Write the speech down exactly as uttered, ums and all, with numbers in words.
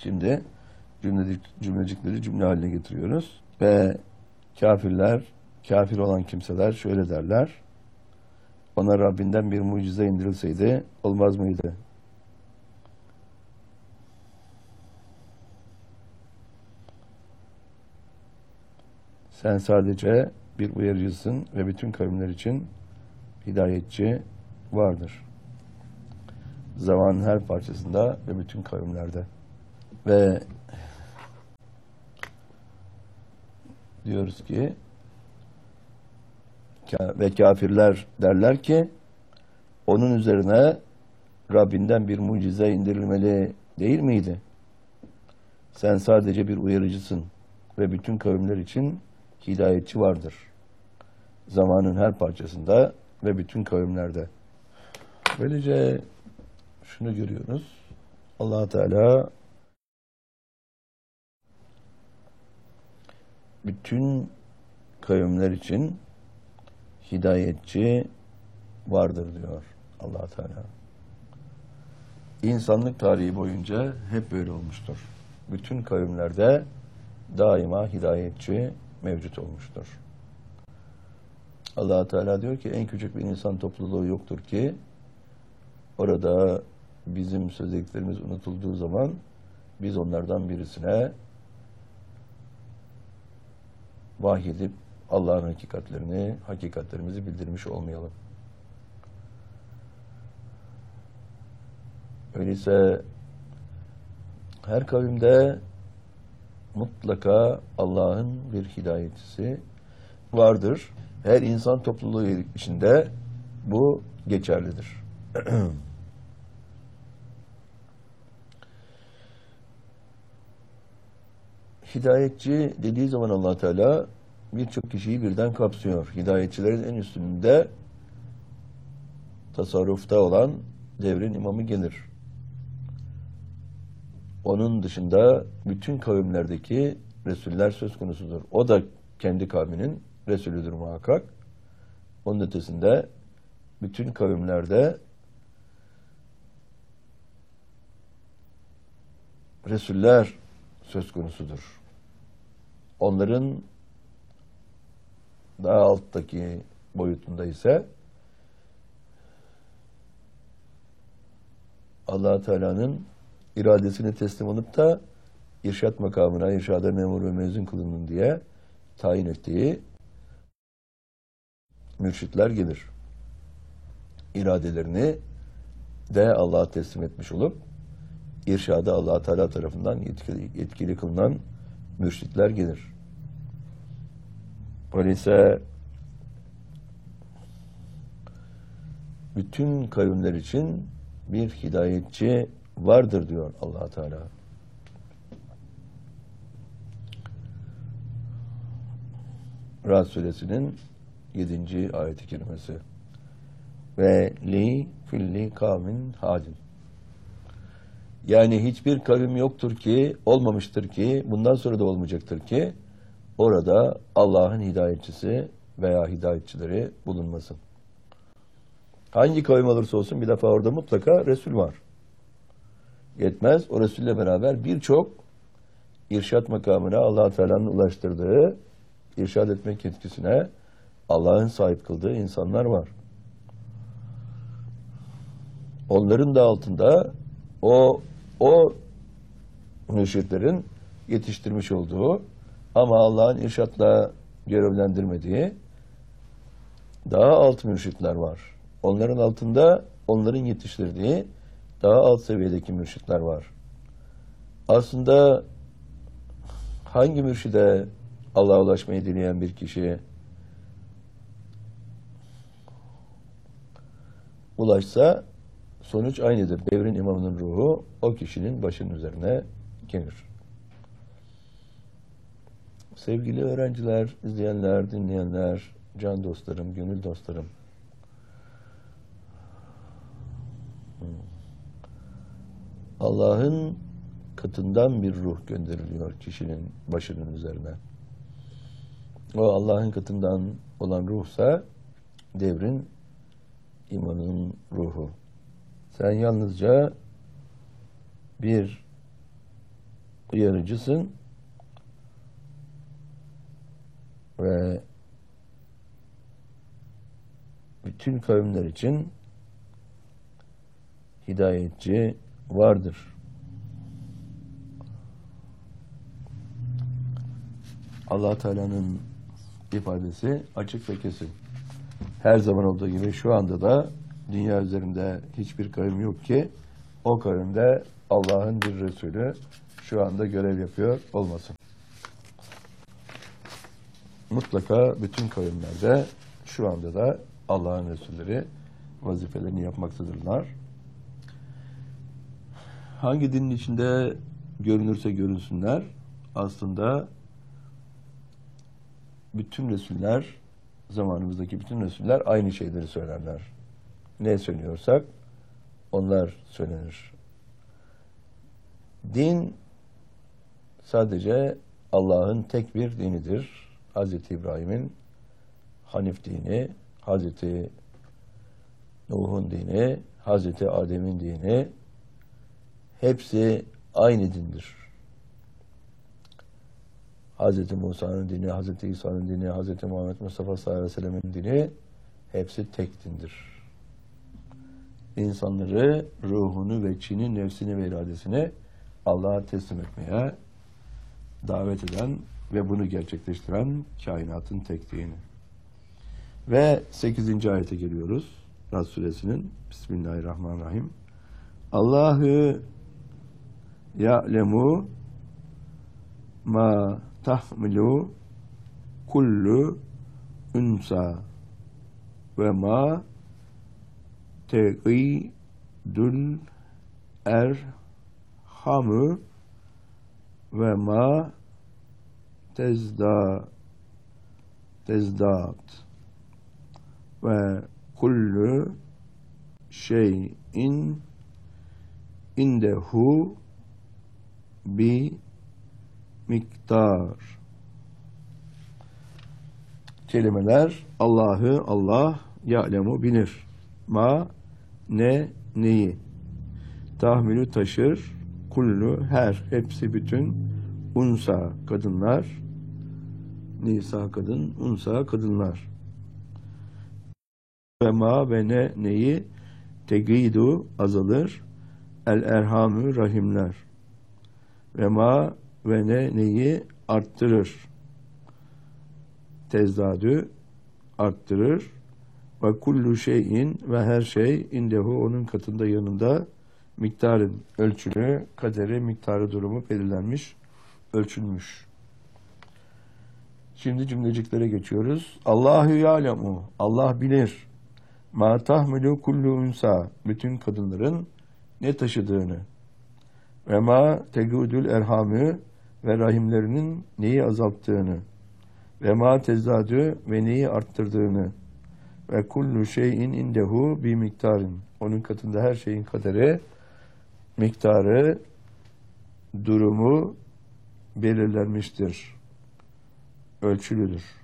Şimdi cümlecik, cümlecikleri cümle haline getiriyoruz. Ve kafirler, kafir olan kimseler şöyle derler. Ona Rabbinden bir mucize indirilseydi olmaz mıydı? Sen sadece bir uyarıcısın ve bütün kavimler için hidayetçi vardır. Zamanın her parçasında ve bütün kavimlerde. Ve diyoruz ki ve kafirler derler ki onun üzerine Rabbinden bir mucize indirilmeli değil miydi? Sen sadece bir uyarıcısın ve bütün kavimler için hidayetçi vardır. Zamanın her parçasında ve bütün kavimlerde. Böylece şunu görüyoruz. Allah Teala bütün kavimler için hidayetçi vardır diyor Allah Teala. İnsanlık tarihi boyunca hep böyle olmuştur. Bütün kavimlerde daima hidayetçi mevcut olmuştur. Allah Teala diyor ki en küçük bir insan topluluğu yoktur ki orada bizim sözlüklerimiz unutulduğu zaman biz onlardan birisine vahyedip Allah'ın hakikatlerini, hakikatlerimizi bildirmiş olmayalım. Öyleyse her kavimde mutlaka Allah'ın bir hidayetçisi vardır. Her insan topluluğu içinde bu geçerlidir. Hidayetçi dediği zaman Allah Teala birçok kişiyi birden kapsıyor. Hidayetçilerin en üstünde tasarrufta olan devrin imamı gelir. Onun dışında bütün kavimlerdeki Resuller söz konusudur. O da kendi kavminin Resulüdür muhakkak. Onun ötesinde bütün kavimlerde Resuller söz konusudur. Onların daha alttaki boyutunda ise Allah Teala'nın iradesini teslim olup da irşat makamına, irşada memur ve mezun kılının diye tayin ettiği mürşitler gelir. İradelerini de Allah'a teslim etmiş olup irşada Allah Teala tarafından yetkili, yetkili kılınan mürşitler gelir. Öyleyse bütün kavimler için bir hidayetçi vardır diyor Allah Teala. Ra'd suresinin yedinci ayet-i kerimesi. Ve li külli kavmin hadin. Yani hiçbir kavim yoktur ki, olmamıştır ki, bundan sonra da olmayacaktır ki orada Allah'ın hidayetçisi veya hidayetçileri bulunmasın. Hangi kavim olursa olsun bir defa orada mutlaka Resul var. Yetmez, o Resul'le beraber birçok irşat makamına Allah Teala'nın ulaştırdığı, irşad etmek yetkisine Allah'ın sahip kıldığı insanlar var. Onların da altında o o mürşitlerin yetiştirmiş olduğu ama Allah'ın irşatla görevlendirmediği daha alt mürşitler var. Onların altında onların yetiştirdiği daha alt seviyedeki mürşitler var. Aslında hangi mürşide Allah'a ulaşmayı dileyen bir kişi ulaşsa sonuç aynıdır. Devrin imamının ruhu o kişinin başının üzerine gelir. Sevgili öğrenciler, izleyenler, dinleyenler, can dostlarım, gönül dostlarım. Allah'ın katından bir ruh gönderiliyor kişinin başının üzerine. O Allah'ın katından olan ruhsa devrin imanın ruhu. Sen yalnızca bir uyarıcısın ve bütün kavimler için hidayetçi vardır. Allah Teala'nın ifadesi açık ve kesin. Her zaman olduğu gibi şu anda da dünya üzerinde hiçbir kavim yok ki o kavimde Allah'ın bir Resulü şu anda görev yapıyor olmasın. Mutlaka bütün kavimlerde şu anda da Allah'ın Resulleri vazifelerini yapmaktadırlar. Hangi dinin içinde görünürse görünsünler, aslında bütün Resuller, zamanımızdaki bütün Resuller aynı şeyleri söylerler. Ne söylüyorsak onlar söylenir. Din sadece Allah'ın tek bir dinidir. Hazreti İbrahim'in Hanif dini, Hazreti Nuh'un dini, Hazreti Adem'in dini, hepsi aynı dindir. Hazreti Musa'nın dini, Hazreti İsa'nın dini, Hazreti Muhammed Mustafa sallallahu aleyhi ve sellem'in dini, hepsi tek dindir. İnsanları, ruhunu ve çini, nefsini ve iradesini Allah'a teslim etmeye davet eden ve bunu gerçekleştiren kainatın tek dini. Ve sekizinci ayete geliyoruz. Rad suresinin. Bismillahirrahmanirrahim. Allahu ya'lemu ma tahmilu kullu unsa ve ma teqidul erhamu ve ma tezda tezdat ve kullu şeyin indehu bi miktar. Kelimeler Allah'ı Allah ya'lemu bilir. Ma ne neyi. Tahmilü taşır. Kullu her hepsi bütün. Unsa kadınlar. Nisa kadın. Unsa kadınlar. Ve ma ve ne neyi. Tegidu azalır. El erhamü rahimler. Ve ma ve ne neyi arttırır. Tezdadü arttırır. Ve kullu şeyin ve her şey indehu onun katında yanında miktarın ölçülü, kaderi, miktarı durumu belirlenmiş, ölçülmüş. Şimdi cümleciklere geçiyoruz. Allahu ya'lemu. Allah bilir. Ma tahmilu kullu unsa. Bütün kadınların ne taşıdığını. Ve ma tegudül erhamü ve rahimlerinin neyi azalttığını. Ve ma tezdadü ve neyi arttırdığını. Ve kullu şeyin indehu bi miktarın. Onun katında her şeyin kaderi, miktarı, durumu belirlenmiştir. Ölçülüdür.